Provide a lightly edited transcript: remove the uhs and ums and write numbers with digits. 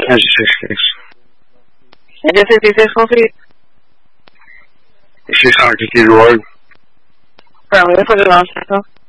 É 16. É dia 66 conferido. 16 horas aqui do olho. Pronto, eu vou fazer lá, então.